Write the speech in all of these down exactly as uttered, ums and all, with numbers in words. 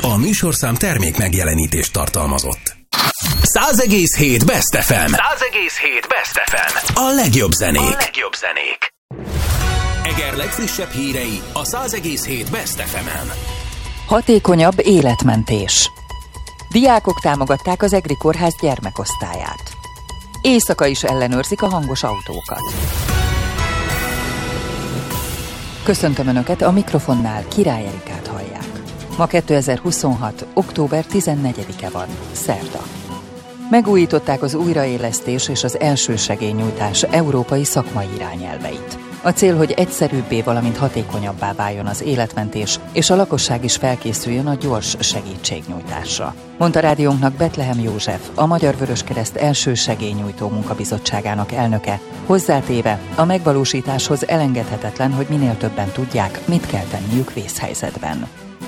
A műsorszám termék megjelenítést tartalmazott. száz egész hét Best ef em. száz egész hét Best ef em. A legjobb zenék. A legjobb zenék. Eger legfrissebb hírei a száz egész hét Best ef emen. Hatékonyabb életmentés. Diákok támogatták az Egri Kórház gyermekosztályát. Éjszaka is ellenőrzik a hangos autókat. Köszöntöm Önöket, a mikrofonnál Király Erikát hallják. Ma kétezer-huszonhat. október tizennegyedike van, szerda. Megújították az újraélesztés és az elsősegélynyújtás európai szakmai irányelveit. A cél, hogy egyszerűbbé, valamint hatékonyabbá váljon az életmentés, és a lakosság is felkészüljön a gyors segítségnyújtásra. Mondta rádiónknak Betlehem József, a Magyar Vöröskereszt elsősegélynyújtó munkabizottságának elnöke, hozzátéve, a megvalósításhoz elengedhetetlen, hogy minél többen tudják, mit kell tenniük vészhelyzetben.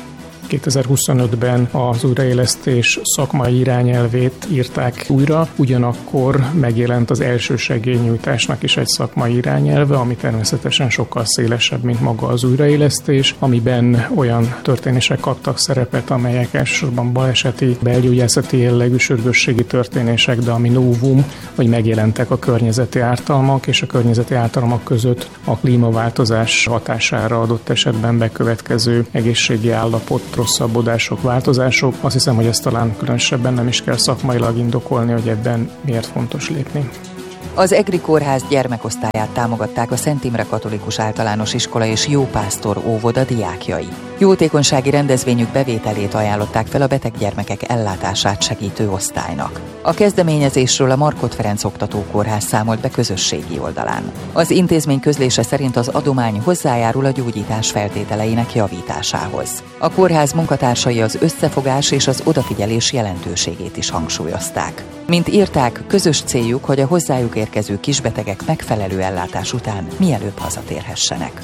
kétezer-huszonötben az újraélesztés szakmai irányelvét írták újra, ugyanakkor megjelent az elsősegélynyújtásnak is egy szakmai irányelve, ami természetesen sokkal szélesebb, mint maga az újraélesztés, amiben olyan történések kaptak szerepet, amelyek elsősorban baleseti, belgyógyászati jellegű sürgősségi történések, de ami novum, hogy megjelentek a környezeti ártalmak, és a környezeti ártalmak között a klímaváltozás hatására adott esetben bekövetkező egészségi állapot, rosszabbodások, változások. Azt hiszem, hogy ezt talán különösebben nem is kell szakmailag indokolni, hogy ebben miért fontos lépni. Az Egri Kórház gyermekosztályát támogatták a Szent Imre Katolikus Általános Iskola és Jópásztor óvoda diákjai. Jótékonysági rendezvényük bevételét ajánlották fel a beteg gyermekek ellátását segítő osztálynak. A kezdeményezésről a Markhot Ferenc Oktatókórház számolt be közösségi oldalán. Az intézmény közlése szerint az adomány hozzájárul a gyógyítás feltételeinek javításához. A kórház munkatársai az összefogás és az odafigyelés jelentőségét is hangsúlyozták. Mint írták, közös céljuk, hogy a hozzájuk érkező kisbetegek megfelelő ellátás után mielőbb hazatérhessenek.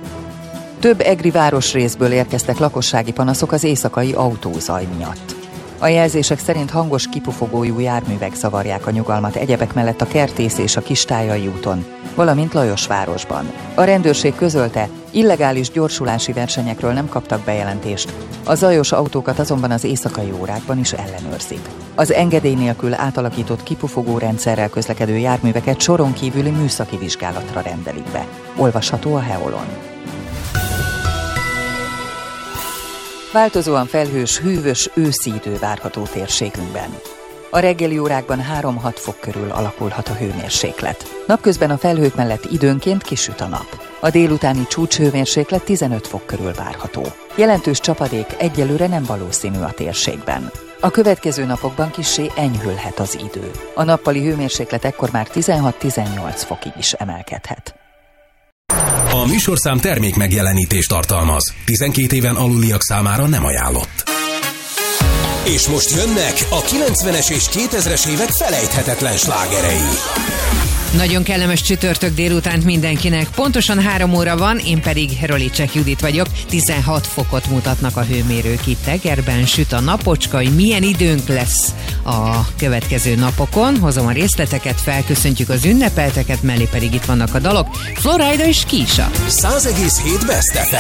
Több egri városrészből érkeztek lakossági panaszok az éjszakai autózaj miatt. A jelzések szerint hangos kipufogójú járművek zavarják a nyugalmat egyebek mellett a Kertész és a Kistájai úton, valamint Lajosvárosban. A rendőrség közölte, illegális gyorsulási versenyekről nem kaptak bejelentést, a zajos autókat azonban az éjszakai órákban is ellenőrzik. Az engedély nélkül átalakított kipufogó rendszerrel közlekedő járműveket soron kívüli műszaki vizsgálatra rendelik be. Olvasható a Heolon. Változóan felhős, hűvös őszi idő várható térségünkben. A reggeli órákban három-hat fok körül alakulhat a hőmérséklet. Napközben a felhők mellett időnként kisüt a nap. A délutáni csúcshőmérséklet tizenöt fok körül várható. Jelentős csapadék egyelőre nem valószínű a térségben. A következő napokban kissé enyhülhet az idő. A nappali hőmérséklet ekkor már tizenhat-tizennyolc fokig is emelkedhet. A műsorszám termék megjelenítést tartalmaz. tizenkét éven aluliak számára nem ajánlott. És most jönnek a kilencvenes és kétezres évek felejthetetlen slágerei. Nagyon kellemes csütörtök délutánt mindenkinek. Pontosan három óra van, én pedig Rolicek Judit vagyok. tizenhat fokot mutatnak a hőmérők itt Egerben, süt a napocska, hogy milyen időnk lesz a következő napokon. Hozom a részleteket, felköszöntjük az ünnepelteket, mellé pedig itt vannak a dalok. Florida és Kisha. száz egész hét Best ef em.